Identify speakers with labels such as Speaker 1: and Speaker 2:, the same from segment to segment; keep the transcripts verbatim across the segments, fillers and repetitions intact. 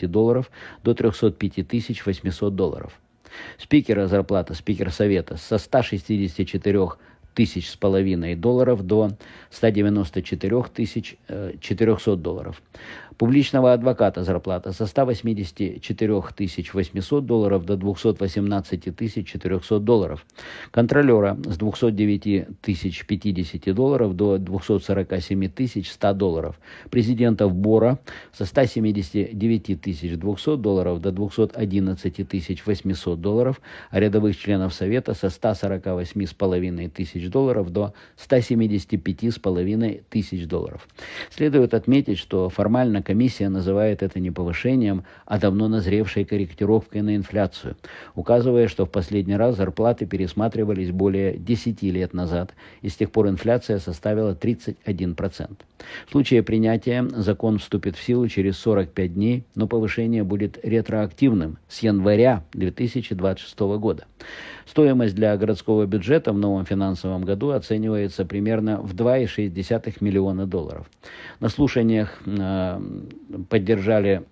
Speaker 1: восьмидесяти долларов до трехсот пяти тысяч восьмисот долларов. Спикера зарплата, спикер совета со ста шестидесяти четырёх тысяч с половиной долларов до ста девяноста четырёх тысяч четырехсот долларов. Публичного адвоката зарплата со ста восьмидесяти четырёх тысяч восьмисот долларов до двухсот восемнадцати тысяч четырехсот долларов. Контролера с двухсот девяти тысяч пятидесяти долларов до двухсот сорока семи тысяч ста долларов. Президента ВБОРа со ста семидесяти девяти тысяч двухсот долларов до двухсот одиннадцати тысяч восьмисот долларов, а рядовых членов Совета со ста сорока восьми с половиной тысяч долларов до ста семидесяти пяти с половиной тысяч долларов. Следует отметить, что формально комиссия называет это не повышением, а давно назревшей корректировкой на инфляцию, указывая, что в последний раз зарплаты пересматривались более десяти лет назад, и с тех пор инфляция составила тридцать один процент. В случае принятия закон вступит в силу через сорок пять дней, но повышение будет ретроактивным с января две тысячи двадцать шестого года. Стоимость для городского бюджета в новом финансовом году оценивается примерно в два целых шесть десятых миллиона долларов. На слушаниях э, поддержали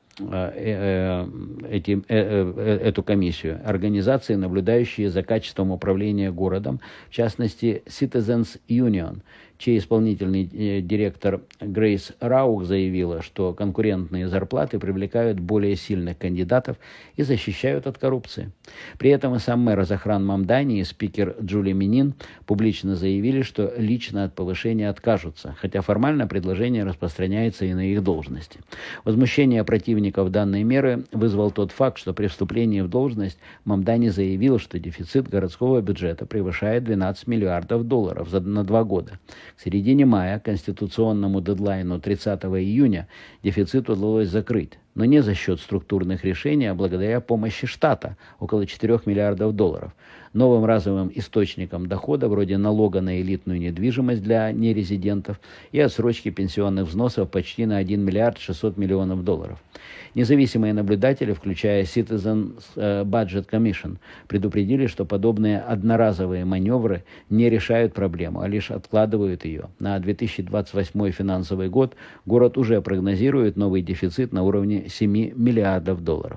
Speaker 1: э, э, эти, э, э, эту комиссию организации, наблюдающие за качеством управления городом, в частности Citizens Union, чей исполнительный э, директор Грейс Раух заявила, что конкурентные зарплаты привлекают более сильных кандидатов и защищают от коррупции. При этом и сам мэр Захран Мамдани и спикер Джули Минин публично заявили, что лично от повышения откажутся, хотя формально предложение распространяется и на их должности. Возмущение противников данной меры вызвал тот факт, что при вступлении в должность Мамдани заявил, что дефицит городского бюджета превышает двенадцать миллиардов долларов за, на два года. К середине мая, конституционному дедлайну тридцатого июня, дефицит удалось закрыть, но не за счет структурных решений, а благодаря помощи штата, около четырёх миллиардов долларов. Новым разовым источником дохода, вроде налога на элитную недвижимость для нерезидентов и отсрочки пенсионных взносов почти на один миллиард шестьсот миллионов долларов. Независимые наблюдатели, включая Citizen Budget Commission, предупредили, что подобные одноразовые маневры не решают проблему, а лишь откладывают ее. На две тысячи двадцать восьмой финансовый год город уже прогнозирует новый дефицит на уровне семи миллиардов долларов.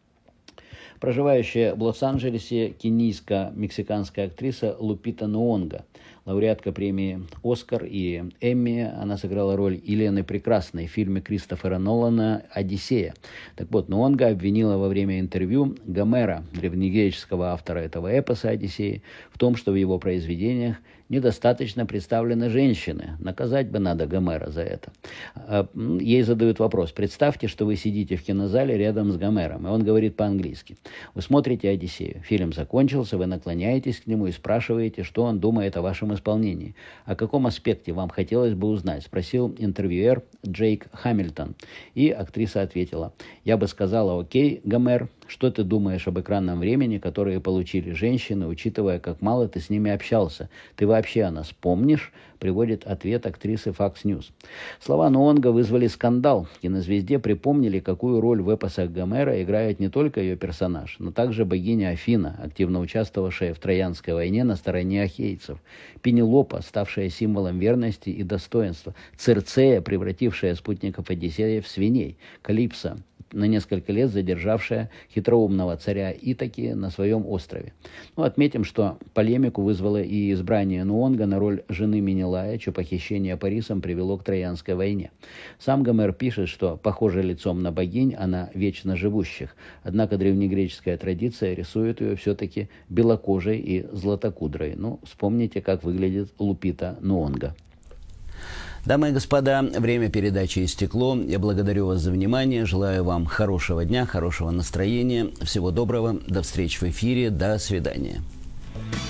Speaker 1: Проживающая в Лос-Анджелесе кенийско-мексиканская актриса Лупита Ньонго, лауреатка премии «Оскар» и «Эмми», она сыграла роль Елены Прекрасной в фильме Кристофера Нолана «Одиссея». Так вот, Ньонго обвинила во время интервью Гомера, древнегреческого автора этого эпоса «Одиссеи», в том, что в его произведениях недостаточно представлены женщины. Наказать бы надо Гомера за это. Ей задают вопрос. Представьте, что вы сидите в кинозале рядом с Гомером, и он говорит по-английски. Вы смотрите «Одиссею». Фильм закончился, вы наклоняетесь к нему и спрашиваете, что он думает о вашем исполнении. О каком аспекте вам хотелось бы узнать? Спросил интервьюер Джейк Хамильтон. И актриса ответила. Я бы сказала, окей, Гомер, что ты думаешь об экранном времени, которое получили женщины, учитывая, как мало ты с ними общался? Ты вообще о нас помнишь? Приводит ответ актрисы Fox News. Слова Ньонго вызвали скандал. Кинозвезде припомнили, какую роль в эпосах Гомера играет не только ее персонаж, но также богиня Афина, активно участвовавшая в Троянской войне на стороне ахейцев, Пенелопа, ставшая символом верности и достоинства, Цирцея, превратившая спутников Одиссея в свиней, Калипсо, на несколько лет задержавшая хитроумного царя Итаки на своем острове. Ну, отметим, что полемику вызвало и избрание Ньонго на роль жены Менелая, чье похищение Парисом привело к Троянской войне. Сам Гомер пишет, что похожа лицом на богинь она вечно живущих, однако древнегреческая традиция рисует ее все-таки белокожей и златокудрой. Ну, вспомните, как выглядит Лупита Ньонго. Дамы и господа, время передачи истекло. Я благодарю вас за внимание. Желаю вам хорошего дня, хорошего настроения. Всего доброго. До встречи в эфире. До свидания.